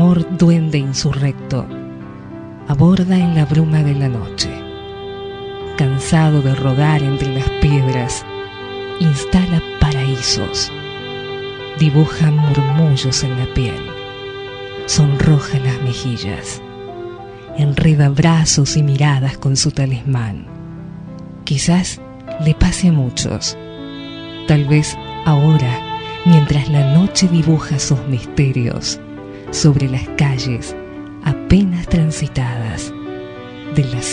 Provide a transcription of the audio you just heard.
amor duende insurrecto, aborda en la bruma de la noche. Cansado de rodar entre las piedras, instala paraísos, dibuja murmullos en la piel, sonroja las mejillas, enreda brazos y miradas con su talismán. Quizás le pase a muchos, tal vez ahora, mientras la noche dibuja sus misterios sobre las calles apenas transitadas de la